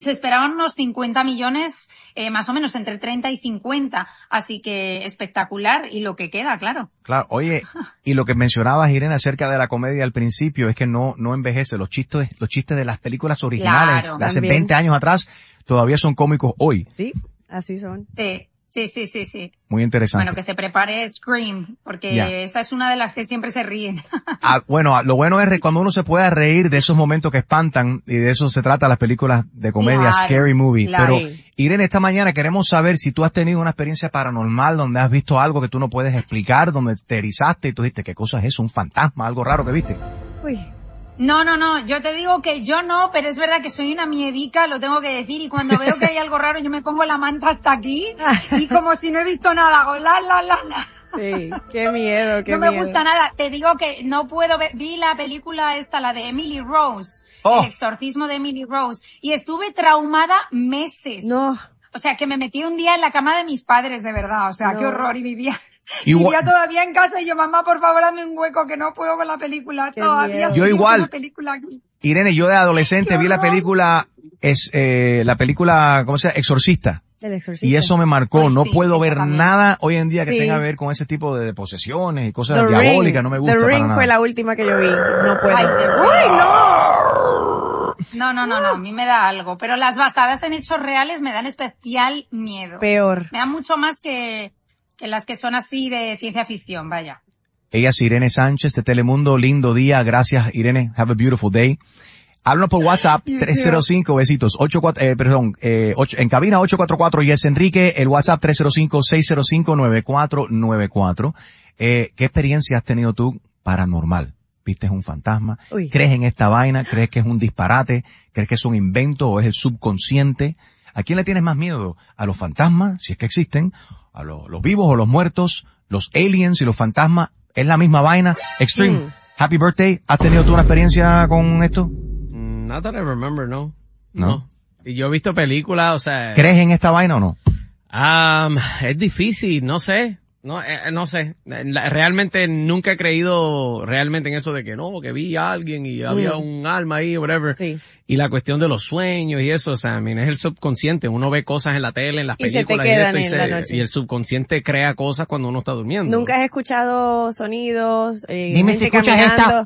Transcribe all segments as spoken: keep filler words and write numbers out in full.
se esperaban unos cincuenta millones, eh, más o menos entre treinta y cincuenta, así que espectacular, y lo que queda, claro. Claro, oye, y lo que mencionabas, Irene, acerca de la comedia al principio, es que no, no envejece. Los chistes, los chistes de las películas originales Claro, de hace también. veinte años atrás todavía son cómicos hoy. Sí, así son. Sí, sí, sí, sí, sí. Muy interesante. Bueno, que se prepare Scream, porque Ya. esa es una de las que siempre se ríen. Ah, bueno, ah, lo bueno es re- cuando uno se pueda reír de esos momentos que espantan, y de eso se trata las películas de comedia, Claro, Scary Movie. claro. Pero, Irene, esta mañana queremos saber si tú has tenido una experiencia paranormal donde has visto algo que tú no puedes explicar, donde te erizaste y tú dijiste, ¿qué cosa es eso? ¿Un fantasma? ¿Algo raro que viste? Uy, No, no, no, yo te digo que yo no, pero es verdad que soy una miedica, lo tengo que decir, y cuando veo que hay algo raro yo me pongo la manta hasta aquí, y como si no he visto nada, hago la, la, la, la. sí, qué miedo, qué No me miedo. gusta nada, te digo que no puedo ver, vi la película esta, la de Emily Rose, Oh. El exorcismo de Emily Rose, y estuve traumada meses. No, O sea, que me metí un día en la cama de mis padres, de verdad, o sea, No. qué horror, y vivía... Igual- Vivía todavía en casa y yo, mamá, por favor, dame un hueco que no puedo con la película. Qué Todavía miedo. Yo seguimos igual. con la película aquí. Irene, yo de adolescente ¡Qué vi la horror! película, es, eh, la película, ¿cómo se llama? Exorcista. el exorcista. Y eso me marcó. Ay, No sí, puedo esa ver también. nada hoy en día que Sí. tenga que ver con ese tipo de posesiones y cosas The diabólicas. Ring. No me gusta The para Ring nada. fue la última que yo vi. No puedo. Ay, The ¡Uy, Ring. no! No, no, no, no, a mí me da algo. Pero las basadas en hechos reales me dan especial miedo. Peor. Me dan mucho más que, que las que son así de ciencia ficción, vaya. Ella es Irene Sánchez de Telemundo. Lindo día. Gracias, Irene. Have a beautiful day. Háblanos por WhatsApp, You tres cero cinco, besitos, ocho cuatro, eh, perdón, eh, ocho, en cabina ocho cuatro cuatro, Yes Enrique, el WhatsApp tres cero cinco, seis cero cinco, nueve cuatro nueve cuatro. Eh, ¿qué experiencia has tenido tú paranormal? ¿Viste un fantasma? Uy. ¿Crees en esta vaina? ¿Crees que es un disparate? ¿Crees que es un invento o es el subconsciente? ¿A quién le tienes más miedo? ¿A los fantasmas, si es que existen? ¿A los, los vivos o los muertos? ¿Los aliens y los fantasmas? ¿Es la misma vaina? Extreme, Mm. happy birthday. ¿Has tenido tú una experiencia con esto? Mm, Not that I remember, no. No. Y yo he visto películas, o sea... ¿Crees en esta vaina o no? Um, es difícil, no sé. No, eh, no sé. La- realmente nunca he creído realmente en eso de que no, que vi a alguien y había Mm. un alma ahí, whatever. Sí. Y la cuestión de los sueños y eso, o sea, I mean, es el subconsciente. Uno ve cosas en la tele, en las Y se te películas quedan y, esto, y, en se- la noche. y el subconsciente crea cosas cuando uno está durmiendo. ¿Nunca has escuchado sonidos? Eh, Dime gente si escuchas caminando?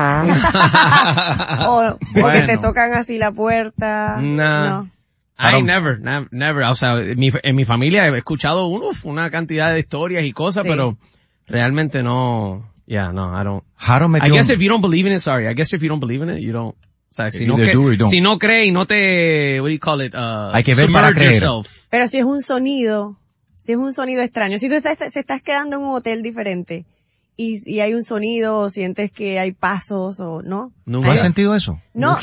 o, o que Bueno. te tocan así la puerta. Nah. No. I Aaron. never, ne- never. O sea, en mi, en mi familia he escuchado uf, una cantidad de historias y cosas, Sí. pero realmente no, yeah, no, I don't. Harold I metió guess un- if you don't believe in it, sorry, I guess if you don't believe in it, you don't. O sea, si no, Either que, do or don't. si no cree y no te, what do you call it, uh, Hay que ver para submerge creer. yourself. Pero si es un sonido, si es un sonido extraño, si tú estás, se estás quedando en un hotel diferente y, y hay un sonido o sientes que hay pasos o no. ¿No Nunca. has sentido eso? No.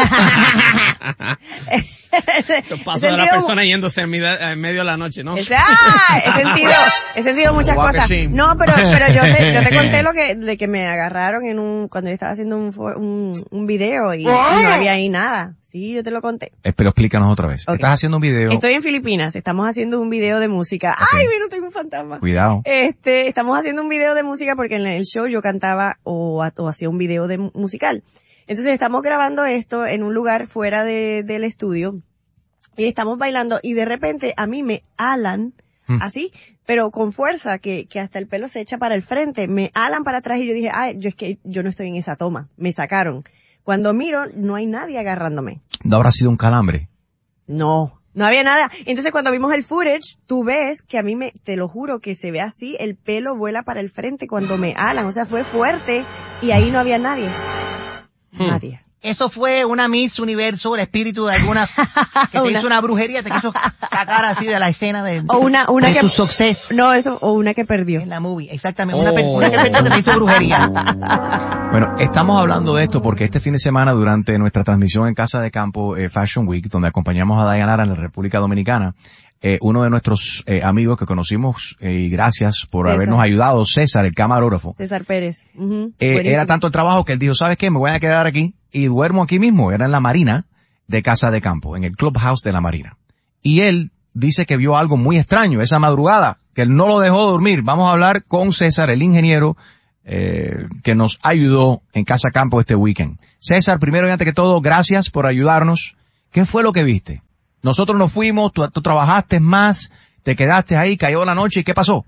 Eso pasa de la He sentido- persona yéndose en, mida- en medio de la noche, ¿no? Ese- ¡ah! He sentido, he sentido muchas Walk of cosas. shame. No, pero, pero yo te, yo te conté lo que, de que me agarraron en un, cuando yo estaba haciendo un, fo- un, un video y, y no había ahí nada. Sí, yo te lo conté. Eh, pero explícanos otra vez. Ok. Estás haciendo un video. Estoy en Filipinas, estamos haciendo un video de música. Ay, mira, tengo un fantasma. Cuidado. Este, estamos haciendo un video de música porque en el show yo cantaba o, o hacía un video de mu- musical. Entonces estamos grabando esto en un lugar fuera de, del estudio y estamos bailando y de repente a mí me alan Mm. así, pero con fuerza que, que hasta el pelo se echa para el frente, me alan para atrás y yo dije, ay, yo es que yo no estoy en esa toma, me sacaron. Cuando miro, no hay nadie agarrándome. ¿No habrá sido un calambre? No, no había nada. Entonces cuando vimos el footage, tú ves que a mí me, te lo juro que se ve así, el pelo vuela para el frente cuando me alan, o sea, fue fuerte y ahí no había nadie. Hmm. Nadie. Eso fue una Miss Universo, el espíritu de alguna que te Una- hizo una brujería, te quiso sacar así de la escena de, O una, una de que, tu suceso no, eso, o una que perdió. en la movie. Exactamente. Una, per- Oh. una que perdió que te hizo brujería. Bueno, estamos hablando de esto porque este fin de semana durante nuestra transmisión en Casa de Campo eh, Fashion Week, donde acompañamos a Dayanara en la República Dominicana, eh, uno de nuestros eh, amigos que conocimos, eh, y gracias por César. habernos ayudado, César, el camarógrafo, César Pérez. Ujú, eh, buenísimo. era tanto el trabajo que él dijo, ¿sabes qué? Me voy a quedar aquí y duermo aquí mismo. Era en la Marina de Casa de Campo, en el Clubhouse de la Marina. Y él dice que vio algo muy extraño esa madrugada, que él no lo dejó dormir. Vamos a hablar con César, el ingeniero, eh, que nos ayudó en Casa Campo este weekend. César, primero y antes que todo, gracias por ayudarnos. ¿Qué fue lo que viste? Nosotros nos fuimos, tú, tú trabajaste más, te quedaste ahí, cayó la noche, ¿y qué pasó?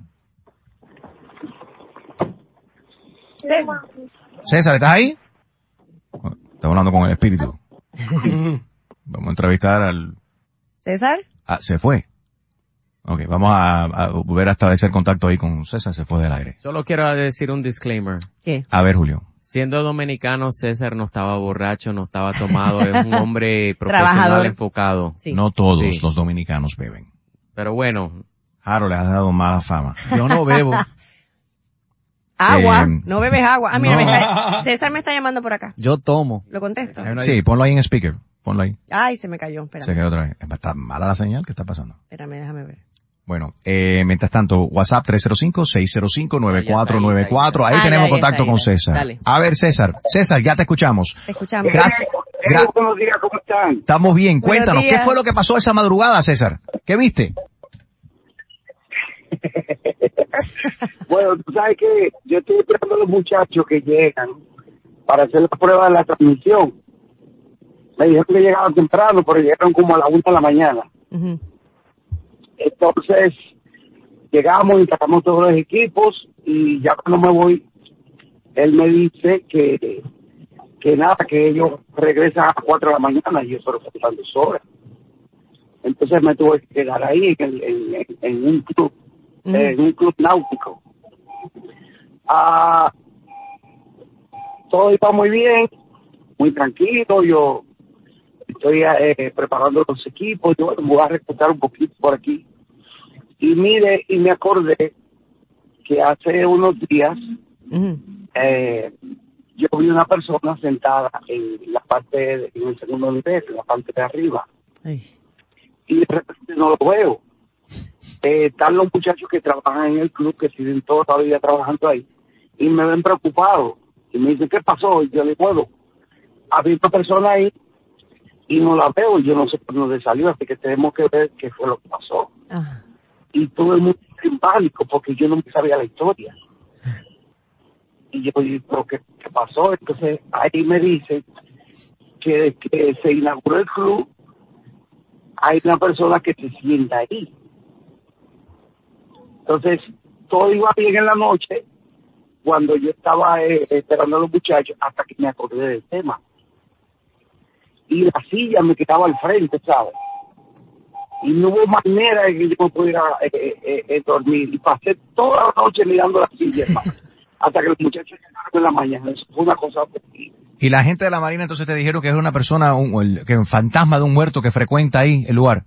César. César, ¿estás ahí? Estamos hablando con el espíritu. Vamos a entrevistar al... ¿César? Ah, se fue. Ok, vamos a, a volver a establecer contacto ahí con César, se fue del aire. Solo quiero decir un disclaimer. ¿Qué? A ver, Julio. Siendo dominicano, César no estaba borracho, no estaba tomado, es un hombre profesional Trabajador. enfocado. Sí. No todos Sí. los dominicanos beben. Pero bueno, Harold le ha dado mala fama. Yo no bebo. Agua. Eh, No bebes agua. Ah, mira, no. me está- César me está llamando por acá. Yo tomo. ¿Lo contesto? Sí, ponlo ahí en speaker. Ponlo ahí. Ay, se me cayó. Espérame. Se quedó otra vez. Está mala la señal, ¿qué está pasando? Espérame, déjame ver. Bueno, eh, mientras tanto, WhatsApp tres cero cinco, seis cero cinco, nueve cuatro nueve cuatro. Ahí Ah, tenemos ya, ya contacto está ahí, con dale. César. Dale. A ver, César. César, ya te escuchamos. Te escuchamos. Gracias. Eh, Gra- buenos días, ¿cómo están? Estamos bien. Buenos Cuéntanos, ¿qué días. fue lo que pasó esa madrugada, César? ¿Qué viste? Bueno, tú sabes que yo estoy esperando a los muchachos que llegan para hacer la prueba de la transmisión. Me dijeron que llegaban temprano, pero llegaron como a la una de la mañana. Ujú. Entonces, llegamos y sacamos todos los equipos y ya cuando me voy, él me dice que que nada, que ellos regresan a las cuatro de la mañana y yo solo faltan dos horas. Entonces me tuve que quedar ahí en, el- en, en- en un club, Ujú. en un club náutico. Ah, todo iba muy bien, muy tranquilo, yo estoy eh, preparando los equipos, yo me voy a reclutar un poquito por aquí. Y mire, y me acordé que hace unos días Ujú. eh, yo vi una persona sentada en la parte, de- en el segundo nivel, en la parte de arriba, Ay. y de repente no lo veo. Eh, están los muchachos que trabajan en el club, que siguen toda la vida trabajando ahí, y me ven preocupado, y me dicen, ¿qué pasó? Y yo le digo, había una persona ahí, y no la veo, y yo no sé por dónde salió, así que tenemos que ver qué fue lo que pasó. Ah. Y todo el mundo en pánico, porque yo no me sabía la historia. Y yo digo, ¿pero qué, qué pasó? Entonces ahí me dicen que desde que se inauguró el club, hay una persona que se sienta ahí. Entonces, todo iba bien en la noche, cuando yo estaba eh, esperando a los muchachos, hasta que me acordé del tema. Y la silla me quedaba al frente, ¿sabes? Y no hubo manera de que yo me pudiera eh, eh, eh, dormir. Y pasé toda la noche mirando la silla, hermano, hasta que los muchachos llegaron en la mañana. Eso fue una cosa terrible. Y la gente de la Marina entonces te dijeron que es una persona, un, el- que un fantasma de un muerto que frecuenta ahí el lugar.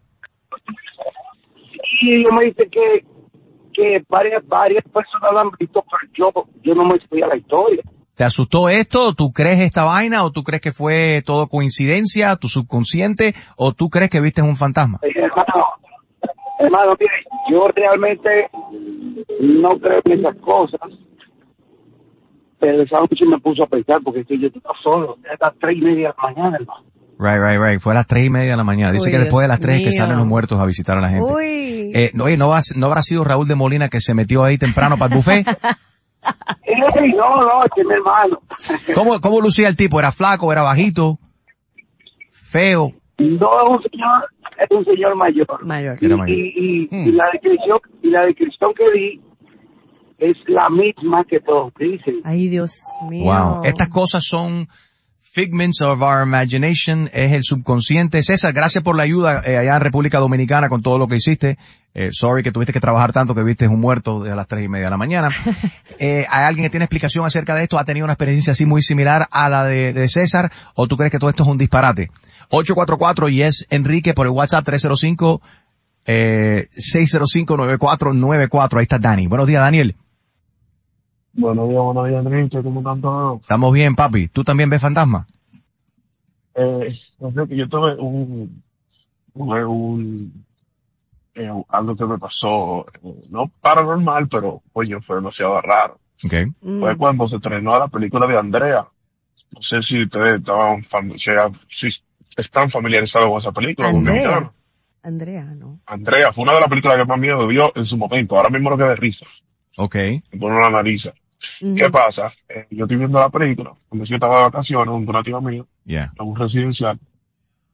Y ellos me dicen que, que varias, varias personas lo han visto, pero yo, yo no me sabía la historia. ¿Te asustó esto? ¿Tú crees esta vaina? ¿O tú crees que fue todo coincidencia, tu subconsciente? ¿O tú crees que viste un fantasma? Eh, Hermano, hermano, mire, yo realmente no creo en esas cosas. Pero esa noche me puso a pensar, porque estoy yo estaba solo, a las tres y media de la mañana, hermano. Right, right, right. Fue a las tres y media de la mañana. Dice Uy, que después de las Dios tres es que mío. salen los muertos a visitar a la gente. Uy. Eh, no, oye, ¿no, va- ¿no habrá sido Raúl de Molina que se metió ahí temprano para el buffet? Ey, no, no, este es mi hermano. ¿Cómo, cómo lucía el tipo? ¿Era flaco? ¿Era bajito? ¿Feo? No es un señor, es un señor mayor. Mayor. Y, Era mayor. y, y, Hmm. y la descripción, y la descripción que di es la misma que todos dicen. Ay, Dios mío. Wow. Estas cosas son figments of our imagination, es el subconsciente. César, gracias por la ayuda eh, allá en República Dominicana con todo lo que hiciste. Eh, sorry que tuviste que trabajar tanto que viste un muerto de a las tres y media de la mañana. Eh, ¿Hay alguien que tiene explicación acerca de esto? ¿Ha tenido una experiencia así muy similar a la de, de César? ¿O tú crees que todo esto es un disparate? ocho cuatro cuatro y es Enrique por el WhatsApp tres cero cinco, eh, seis cero cinco, nueve cuatro nueve cuatro. Ahí está Dani. Buenos días, Daniel. Buenos días, buenos días, Enrique, ¿cómo están todos? Estamos bien, papi. ¿Tú también ves fantasmas? Eh, no sé, que yo tuve un, tuve un, eh, algo que me pasó, eh, no paranormal, pero, oye, fue demasiado raro. Okay. Mm. Fue cuando se estrenó la película de Andrea. No sé si ustedes estaban, fam- si, si están familiarizados con esa película. Andrea. dominicana. Andrea, ¿no? Andrea fue una de las películas que más miedo dio en su momento. Ahora mismo lo que de risa. Okay. Me pone una nariz. Ujú. ¿Qué pasa? Eh, yo estoy viendo la película, cuando yo estaba de vacaciones, con una tía mía, Yeah. en un residencial,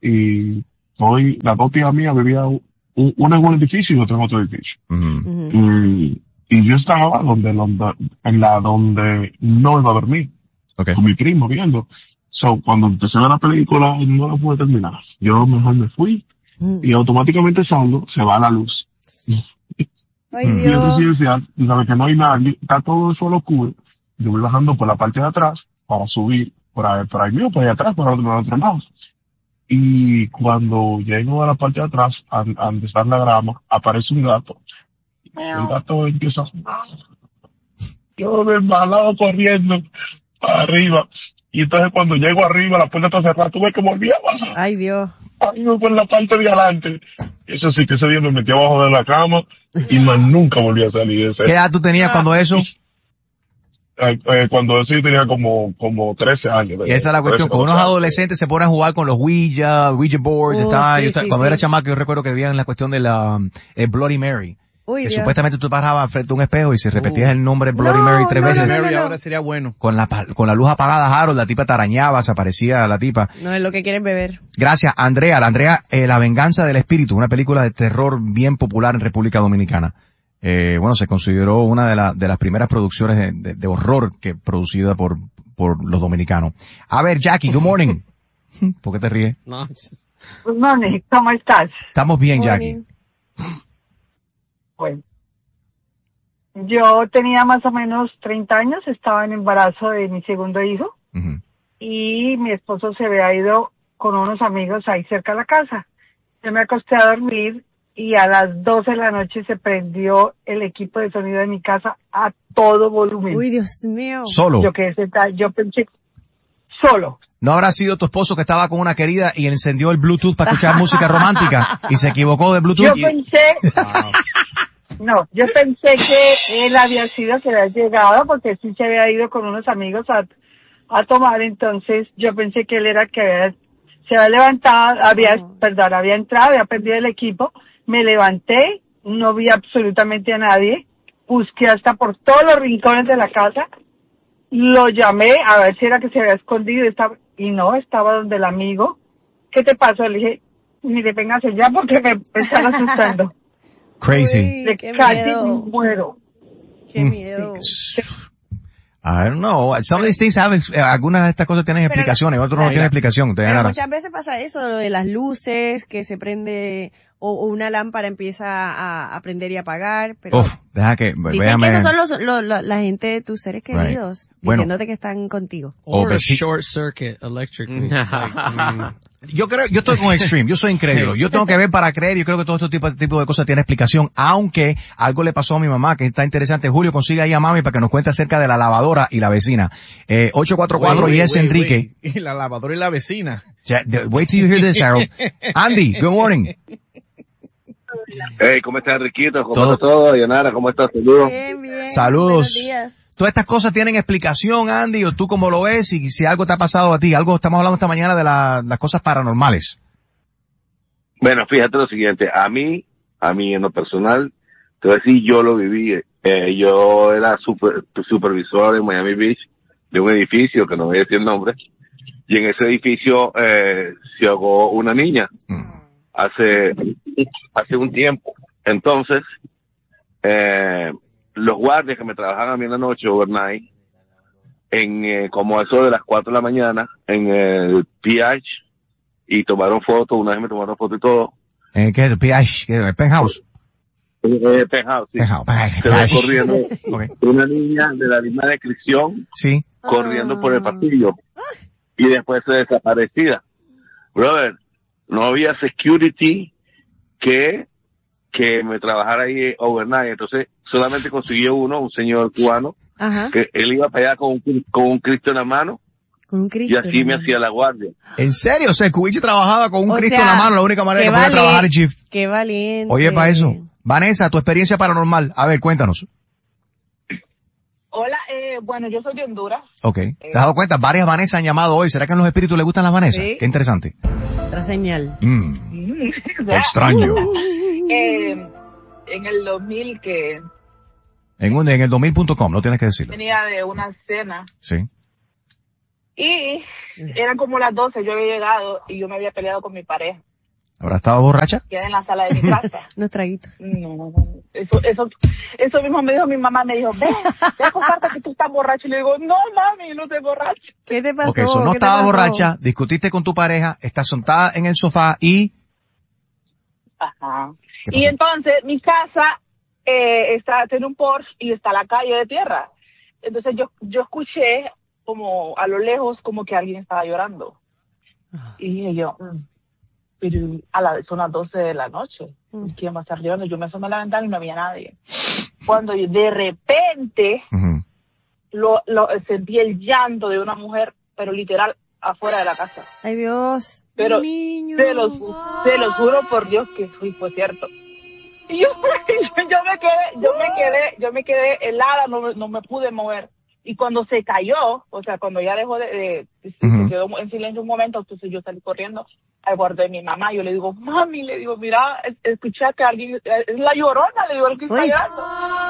y hoy las dos tías mías vivían, un, una en un edificio y otra en otro edificio. Ujú. Ujú. Y, y yo estaba donde, donde, en la donde no iba a dormir, Okay. con mi primo viendo. So, cuando empecé a ver la película, no la pude terminar. Yo mejor me fui y automáticamente salgo, se va la luz. Ay, Mm. Y el Dios. residencial, tú sabes que no hay nadie, está todo el suelo oscuro. Yo voy bajando por la parte de atrás para subir por ahí, por ahí mío, por ahí atrás, por el otro, por el otro lado. Y cuando llego a la parte de atrás, a, a donde está la grama, aparece un gato. El gato empieza a... Yo desbalado corriendo para arriba. Y entonces cuando llego arriba, la puerta está cerrada, tuve que volver a bajar. Ay, Dios. Ahí me fue en la parte de adelante. Eso sí, que ese día me metí abajo de la cama y más nunca volví a salir de ese. ¿Qué edad tú tenías cuando eso? Eh, eh, cuando eso yo tenía como, como trece años. Y esa es la cuestión, cuando unos adolescentes adolescentes se ponen a jugar con los Ouija, Ouija boards, Oh, estaba, sí, yo estaba- sí, cuando sí. era chamaco yo recuerdo que vivían la cuestión de la eh, Bloody Mary. Uy, Que Dios. supuestamente tú parabas frente a un espejo y si repetías Uh. el nombre Bloody No, Mary tres no, veces, no, no, Mary no. ahora sería bueno. con la pa- con la luz apagada, Harold, la tipa te arañaba, se aparecía la tipa. No es lo que quieren beber. Gracias, Andrea. La Andrea, eh, La venganza del espíritu, una película de terror bien popular en República Dominicana. Eh, bueno, se consideró una de, la- de las primeras producciones de, de- de horror que producida por, por los dominicanos. A ver, Jackie, good morning. ¿Por qué te ríes? No, just- Good morning, ¿cómo estás? Estamos bien, Morning. Jackie. Bueno, yo tenía más o menos treinta años, estaba en embarazo de mi segundo hijo Ujú. y mi esposo se había ido con unos amigos ahí cerca de la casa. Yo me acosté a dormir y a las doce de la noche se prendió el equipo de sonido de mi casa a todo volumen. Uy, Dios mío. Solo. Yo quedé sentada, yo pensé, solo. ¿No habrá sido tu esposo que estaba con una querida y encendió el Bluetooth para escuchar música romántica y se equivocó de Bluetooth? Yo y- pensé, no, yo pensé que él había sido que había llegado porque sí se había ido con unos amigos a, a tomar, entonces yo pensé que él era que había, se había levantado, había, Ujú. perdón, había entrado, había perdido el equipo, me levanté, no vi absolutamente a nadie, busqué hasta por todos los rincones de la casa, lo llamé a ver si era que se había escondido estaba, y no, estaba donde el amigo. ¿Qué te pasó? Le dije, mire, véngase ya porque me, me están asustando. Crazy. Uy, Le qué casi miedo. me muero. Qué miedo. I don't know. Some of these things have, eh, algunas de estas cosas tienen Pero- explicaciones, otras no Claro. tienen explicación. Te Pero Nara. muchas veces pasa eso, lo de las luces, que se prende, o, o una lámpara empieza a, a prender y apagar, pero Uf, deja que, dicen véame. que esos son los, los- los- la gente de tus seres Right. queridos, Bueno. diciéndote que están contigo. O Or a veci- short circuit electrically. Like, I mean, Yo creo, yo estoy con Extreme, yo soy incrédulo. Yo tengo que ver para creer, yo creo que todo este tipo, tipo de cosas tiene explicación, aunque algo le pasó a mi mamá que está interesante. Julio, consigue ahí a mami para que nos cuente acerca de la lavadora y la vecina. Eh, ocho cuatro cuatro wait, y es wait, Enrique. wait. Y la lavadora y la vecina. Ya, de- Wait till you hear this, Harold. Andy, good morning. Hey, ¿cómo estás, Enriquito? ¿Cómo Todo. está todo? Yanara, ¿cómo estás? Saludos. Bien, bien. Saludos. Buenos días. Todas estas cosas tienen explicación, Andy, o tú cómo lo ves, y si algo te ha pasado a ti. Algo, estamos hablando esta mañana de la- las cosas paranormales. Bueno, fíjate lo siguiente, a mí, a mí en lo personal, te voy a decir, yo lo viví, eh, yo era super, supervisor en Miami Beach de un edificio, que no voy a decir el nombre, y en ese edificio eh, se ahogó una niña Mm. hace, hace un tiempo. Entonces, eh, los guardias que me trabajaban a mí en la noche, overnight, en eh, como eso de las cuatro de la mañana, en el P H, y tomaron fotos, una vez me tomaron fotos y todo. Eh, ¿Qué es el P H? ¿Qué es el penthouse? Eh, penthouse, sí. Penthouse, Se ve P H. corriendo Ok. una niña de la misma descripción Sí. corriendo por el Ah. pasillo y después se desaparecía. Brother, no había security que que me trabajara ahí overnight, entonces solamente consiguió uno, un señor cubano, Ajá. que él iba para allá con un, con un Cristo en la mano Con un Cristo. y así me hermano. hacía la guardia. ¿En serio? O sea, Kuwait trabajaba con un O Cristo sea, en la mano, la única manera qué que podía vali- trabajar en shift. Qué valiente. Oye, para eso. Vanessa, tu experiencia paranormal. A ver, cuéntanos. Hola, eh, bueno, yo soy de Honduras. Ok. ¿Te has dado cuenta? Varias Vanessa han llamado hoy. ¿Será que a los espíritus les gustan las Vanessa? Sí. Qué interesante. Otra señal. Mm, qué extraño. Eh, en el dos mil que En, un, en el dos mil punto com, no tienes que decirlo. venía de una cena Sí. Y eran como las doce, yo había llegado y yo me había peleado con mi pareja. ¿Habrá estado borracha? Que era en la sala de mi casa. Unos traguitos. No, eso, eso, eso mismo me dijo mi mamá, me dijo, ven, ve a acostarte que tú estás borracho. Y le digo, no mami, yo no estoy borracho. ¿Qué te pasó? Ok, eso no ¿Qué te estaba pasó? borracha, discutiste con tu pareja, estás sentada en el sofá y... Ajá. ¿Qué Y pasó? entonces mi casa eh, está, tiene un Porsche y está la calle de tierra. Entonces yo, yo escuché como a lo lejos como que alguien estaba llorando. Y dije yo, mm, pero a la vez son las doce de la noche. ¿Quién va a estar llorando? Yo me asomé a la ventana y no había nadie. Cuando yo, de repente Ujú. lo, lo sentí el llanto de una mujer, pero literal afuera de la casa. Ay, Dios. Pero Mi niño. se los, se los juro por Dios que fui, fue cierto. Y yo, yo me quedé, yo me quedé, yo me quedé helada, no, me- no me pude mover. Y cuando se cayó, o sea, cuando ya dejó de, de- de- se Ujú. quedó en silencio un momento, entonces yo salí corriendo al guardo de mi mamá. Yo le digo, mami, le digo, mira, es- escuché que alguien, es la Llorona, le digo, alguien está Uy. llorando.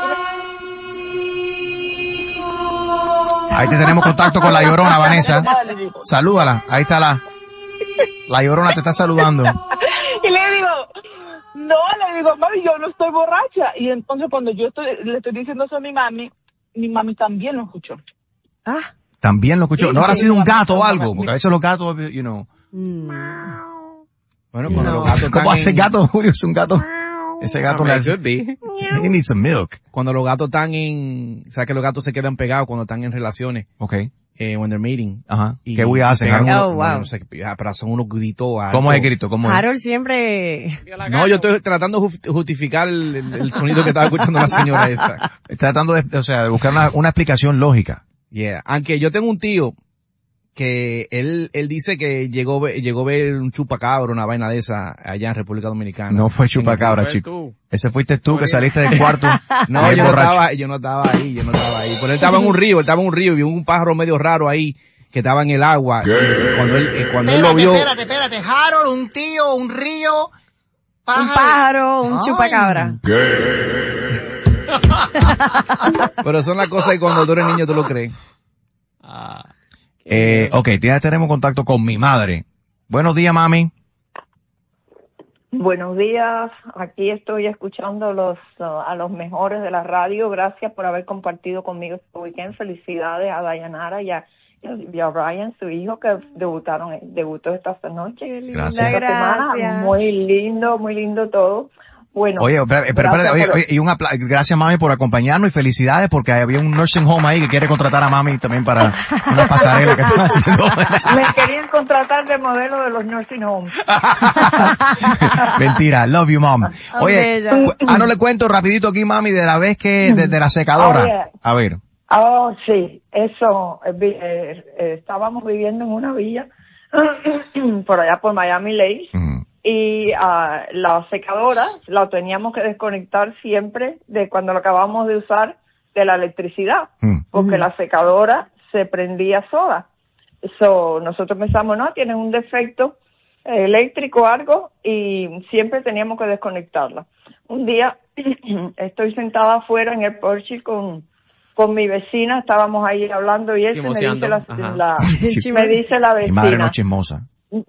Ahí te tenemos contacto con la Llorona, Vanessa. Nada, le digo. Salúdala, ahí está la... La Llorona te está saludando. Y le digo, no, le digo, mami, yo no estoy borracha. Y entonces cuando yo estoy, le estoy diciendo eso a mi mami, mi mami también lo escuchó. Ah. También lo escuchó. Sí, ¿No habrá sí, sido un mi mamá- gato o mi algo? mamá- Porque a veces los gatos, you know... Mm. Bueno, cuando No. los gatos están ¿Cómo hace en- gato, Julio? Es un gato... Ese gato I le mean, hace... could be. He needs some milk. Cuando los gatos están en, o sea que los gatos se quedan pegados cuando están en relaciones, Ok. eh, when they're meeting. Ajá. Y- ¿Qué voy a y hacer? pegan Harold? unos- Oh, no, yo wow. no sé, ah, pero son unos gritos. ¿Cómo es el altos. grito? ¿Cómo es? Harold siempre... No, yo estoy tratando de ju- justificar el, el sonido que estaba escuchando la señora esa. Está tratando de, o sea, de buscar una, una explicación lógica. Yeah. Aunque yo tengo un tío que él, él dice que llegó, ve- llegó a ver un chupacabra, una vaina de esa allá en República Dominicana. No fue chupacabra, Fue chico. tú. Ese fuiste tú que saliste del cuarto. No, bien yo no borracho. estaba, yo no estaba ahí, yo no estaba ahí. Pero él estaba en un río, él estaba en un río y vio un pájaro medio raro ahí que estaba en el agua. Y cuando él, y cuando él lo Espérate, vio, espérate, espérate. Harold, un tío, un río, pájaro. Un pájaro, un Ay. chupacabra. pero son las cosas que cuando tú eres niño tú lo crees. Eh, ok, ya tenemos contacto con mi madre. Buenos días, mami. Buenos días, aquí estoy escuchando los, uh, a los mejores de la radio. Gracias por haber compartido conmigo este weekend. Felicidades a Dayanara y a, y a Brian, su hijo, que debutaron, debutó esta noche. Qué linda, Gracias. Esta semana. gracias. Muy lindo, muy lindo todo. Bueno, Oye, espera, espera, espera, gracias oye, por- oye, y un apla- gracias, mami, por acompañarnos y felicidades porque había un nursing home ahí que quiere contratar a mami también para una pasarela que están haciendo. me querían contratar de modelo de los nursing homes. Mentira, love you, mom. Oh, Oye, bella. cu- ah, no le cuento rapidito aquí, mami, de la vez que, de, de la secadora. Oye. A ver. Oh, sí, eso, eh, vi- eh, eh, estábamos viviendo en una villa por allá por Miami Lakes. Ujú. Y ah, la secadora la teníamos que desconectar siempre de cuando lo acabamos de usar de la electricidad, Mm. porque la secadora se prendía sola. So, nosotros pensamos, no, tienen un defecto eh, eléctrico o algo, y siempre teníamos que desconectarla. Un día estoy sentada afuera en el porche con con mi vecina, estábamos ahí hablando y eso, y me dice Chismoseando, la, ajá. la- Sí. me dice la Mi madre no vecina, es chismosa.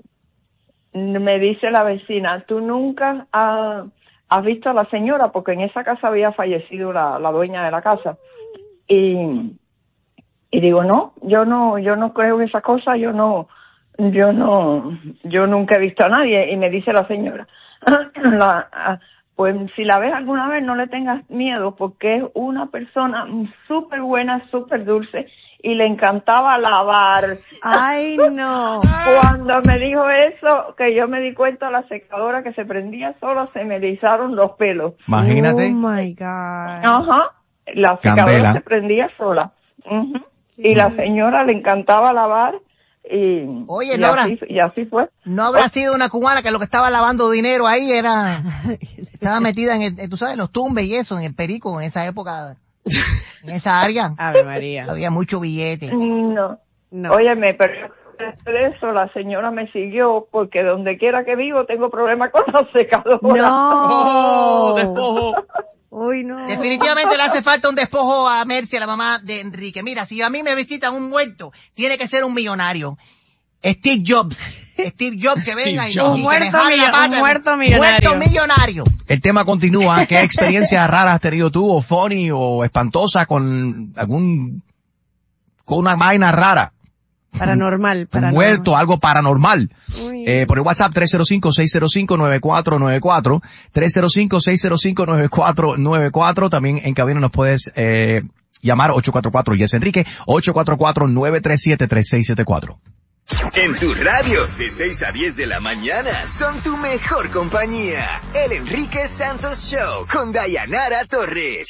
me dice la vecina, ¿tú nunca has, has visto a la señora? Porque en esa casa había fallecido la, la dueña de la casa. Y, y digo, no, yo no, yo no creo en esa cosa, yo no, yo no, yo nunca he visto a nadie. Y me dice la señora, la, pues si la ves alguna vez no le tengas miedo porque es una persona súper buena, súper dulce y le encantaba lavar. Ay, no. Cuando me dijo eso, que yo me di cuenta la secadora que se prendía sola, se me erizaron los pelos. Imagínate. Oh my God. Ajá, la secadora Candela. se prendía sola. Ujú. Y la señora le encantaba lavar y, Oye, y, Nora. así, y así fue. No habrá sido una cubana que lo que estaba lavando dinero ahí era, estaba metida en el, tú sabes, los tumbes y eso, en el perico, en esa época, en esa área. Ave María. Había mucho billete. No. No. Óyeme, pero después de eso la señora me siguió porque donde quiera que vivo tengo problemas con la secadora. No. despojo. Uy, no. Definitivamente le hace falta un despojo a Mercy, a la mamá de Enrique. Mira, si a mí me visitan un muerto, tiene que ser un millonario. Steve Jobs. Steve Jobs que venga y, un y muerto, se me jale la pata. un muerto millonario. Muerto millonario. El tema continúa. ¿Qué experiencias raras has tenido tú, o funny, o espantosa, con algún, con una vaina rara? Paranormal, paranormal. Muerto, algo paranormal. Eh, por el WhatsApp tres cero cinco, seis cero cinco, nueve cuatro nueve cuatro, tres cero cinco, seis cero cinco, nueve cuatro nueve cuatro. También en cabina nos puedes eh, llamar ocho cuatro cuatro Yes Enrique, ocho cuatro cuatro, nueve tres siete, tres seis siete cuatro. En tu radio, de seis a diez de la mañana, son tu mejor compañía. El Enrique Santos Show con Dayanara Torres.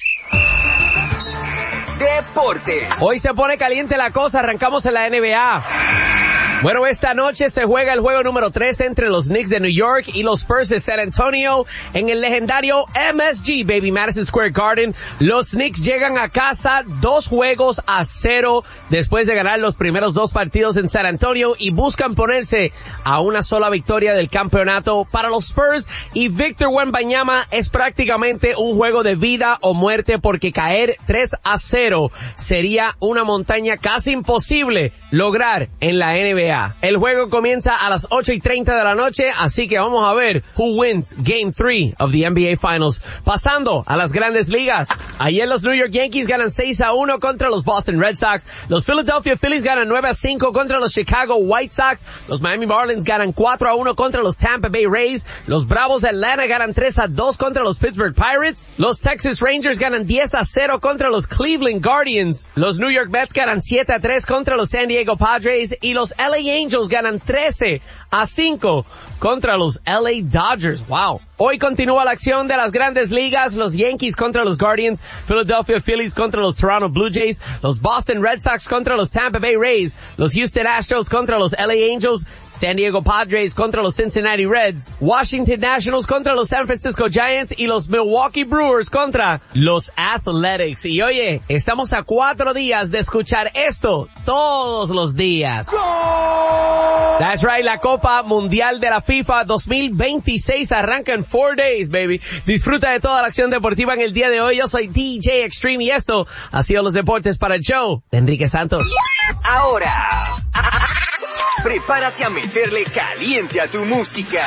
Deportes. Hoy se pone caliente la cosa, arrancamos en la N B A. Bueno, esta noche se juega el juego número tres entre los Knicks de New York y los Spurs de San Antonio en el legendario M S G, baby, Madison Square Garden. Los Knicks llegan a casa dos juegos a cero después de ganar los primeros dos partidos en San Antonio y buscan ponerse a una sola victoria del campeonato. Para los Spurs y Victor Wembanyama es prácticamente un juego de vida o muerte, porque caer tres a cero sería una montaña casi imposible lograr en la N B A. El juego comienza a las ocho y treinta de la noche, así que vamos a ver who wins Game three of the N B A Finals. Pasando a las grandes ligas. Ayer los New York Yankees ganan seis a uno contra los Boston Red Sox. Los Philadelphia Phillies ganan nueve a cinco contra los Chicago White Sox. Los Miami Marlins ganan cuatro a uno contra los Tampa Bay Rays. Los Bravos de Atlanta ganan tres a dos contra los Pittsburgh Pirates. Los Texas Rangers ganan diez a cero contra los Cleveland Guardians. Los New York Mets ganan siete a tres contra los San Diego Padres. Y los L A Angels ganan trece a cinco contra los L A Dodgers. Wow. Hoy continúa la acción de las grandes ligas. Los Yankees contra los Guardians, Philadelphia Phillies contra los Toronto Blue Jays, los Boston Red Sox contra los Tampa Bay Rays, los Houston Astros contra los L A Angels, San Diego Padres contra los Cincinnati Reds, Washington Nationals contra los San Francisco Giants y los Milwaukee Brewers contra los Athletics. Y oye, estamos a cuatro días de escuchar esto todos los días. That's right, la Copa Mundial de la FIFA dos mil veintiséis arranca en four days, baby. Disfruta de toda la acción deportiva en el día de hoy. Yo soy D J Extreme y esto ha sido los deportes para el show de Enrique Santos. Ahora, prepárate a meterle caliente a tu música.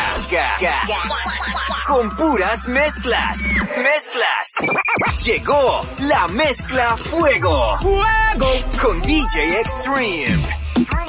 Con puras mezclas. Mezclas. Llegó la mezcla Fuego. Fuego. Con D J Extreme.